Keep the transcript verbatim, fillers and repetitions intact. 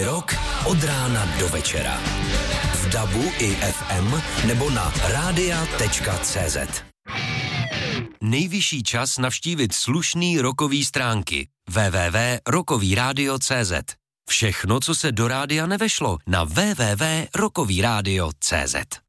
rok od rána do večera. V dabu i ef em nebo na rádia tečka cé zet. Nejvyšší čas navštívit slušný rokový stránky w w w tečka rokový rádio tečka cé zet. Všechno, co se do rádia nevešlo, na w w w tečka rokový rádio tečka cé zet.